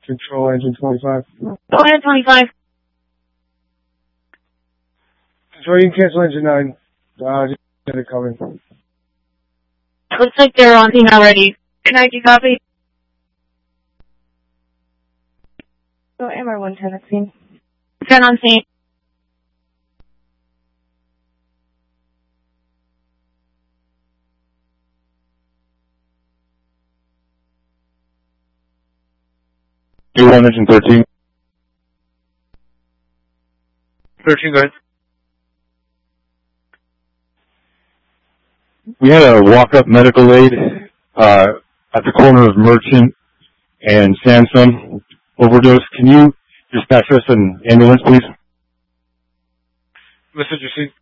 Control engine 25. Go ahead, 25. Control, you can cancel engine 9. Just get it coming. Looks like they're on scene already. Can I copy? Go MR 110 at scene. 10 on scene. Do 1 engine 13. 13, go ahead. We had a walk-up medical aid at the corner of Merchant and Sansom. Overdose. Can you dispatch us an ambulance, please? Message received.